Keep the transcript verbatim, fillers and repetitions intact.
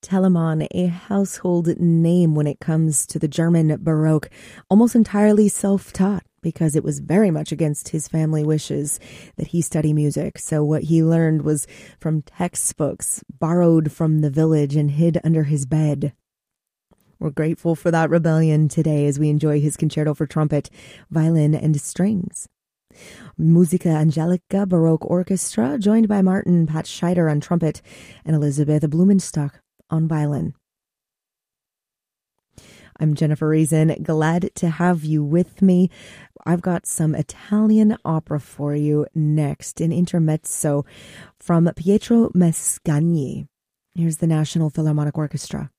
Telemann, a household name when it comes to the German Baroque, almost entirely self-taught because it was very much against his family wishes that he study music. So what he learned was from textbooks borrowed from the village and hid under his bed. We're grateful for that rebellion today as we enjoy his concerto for trumpet, violin, and strings. Musica Angelica Baroque Orchestra, joined by Martin Pat Scheider on trumpet and Elizabeth Blumenstock on violin. I'm Jennifer Reason, glad to have you with me. I've got some Italian opera for you next, an intermezzo from Pietro Mascagni. Here's the National Philharmonic Orchestra.